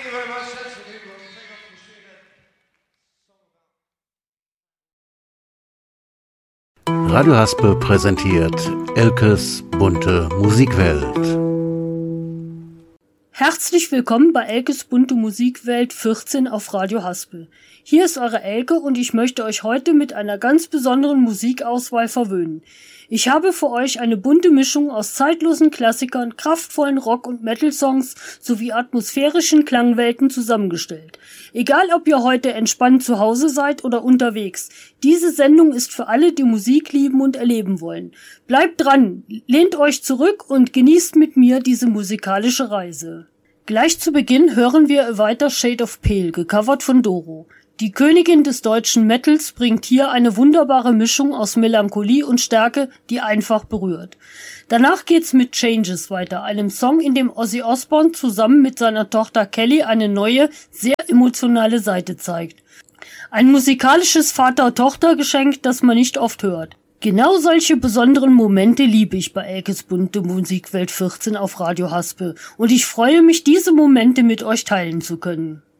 Radio Haspe präsentiert Elkes bunte Musikwelt. Herzlich willkommen bei Elkes bunte Musikwelt 14 auf Radio Haspe. Hier ist eure Elke und ich möchte euch heute mit einer ganz besonderen Musikauswahl verwöhnen. Ich habe für euch eine bunte Mischung aus zeitlosen Klassikern, kraftvollen Rock- und Metal-Songs sowie atmosphärischen Klangwelten zusammengestellt. Egal, ob ihr heute entspannt zu Hause seid oder unterwegs, diese Sendung ist für alle, die Musik lieben und erleben wollen. Bleibt dran, lehnt euch zurück und genießt mit mir diese musikalische Reise. Gleich zu Beginn hören wir A Whiter Shade of Pale, gecovert von Doro. Die Königin des deutschen Metals bringt hier eine wunderbare Mischung aus Melancholie und Stärke, die einfach berührt. Danach geht's mit Changes weiter, einem Song, in dem Ozzy Osbourne zusammen mit seiner Tochter Kelly eine neue, sehr emotionale Seite zeigt. Ein musikalisches Vater-Tochter-Geschenk, das man nicht oft hört. Genau solche besonderen Momente liebe ich bei Elkes bunte Musikwelt 14 auf Radio Haspe und ich freue mich, diese Momente mit euch teilen zu können.